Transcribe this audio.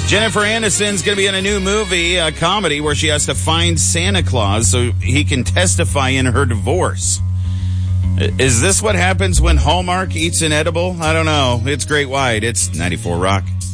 Jennifer Aniston's going to be in a new movie, a comedy, where she has to find Santa Claus so he can testify in her divorce. Is this what happens when Hallmark eats an edible? I don't know. It's Great White. It's 94 Rock.